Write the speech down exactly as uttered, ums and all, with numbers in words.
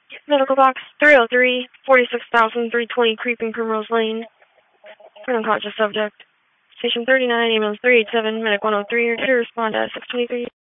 Medical box three oh three, forty-six thousand three twenty Creeping Primrose Lane. For an unconscious subject. Station thirty-nine, ambulance three eight seven, medic one oh three, here to respond at six twenty-three.